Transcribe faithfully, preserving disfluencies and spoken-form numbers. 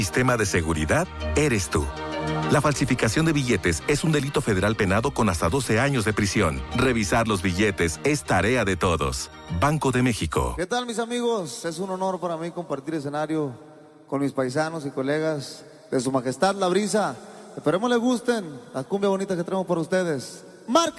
Sistema de seguridad eres tú. La falsificación de billetes es un delito federal penado con hasta doce años de prisión. Revisar los billetes es tarea de todos. Banco de México. ¿Qué tal, mis amigos? Es un honor para mí compartir escenario con mis paisanos y colegas de Su Majestad La Brisa. Esperemos les gusten la cumbia bonita que traemos para ustedes. ¡Marca!